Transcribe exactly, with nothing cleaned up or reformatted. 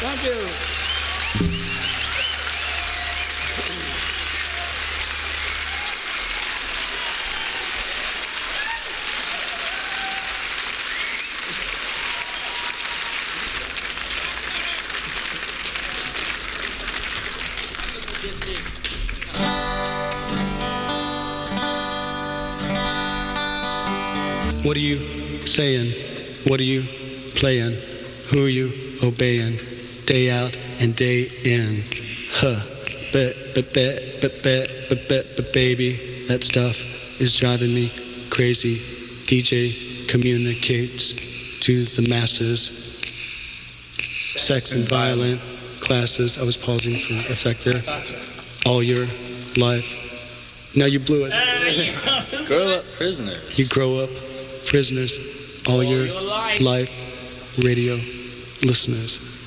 Thank you. What are you saying? What are you playing? Who are you obeying? Day out and day in. Huh. But, but, but, but, but, but, but, but, baby, that stuff is driving me crazy. D J communicates to the masses. Sex and violent classes. I was pausing for effect there. All your life. Now you blew it. Grow up prisoners. You grow up prisoners all, all your, your life. life radio listeners.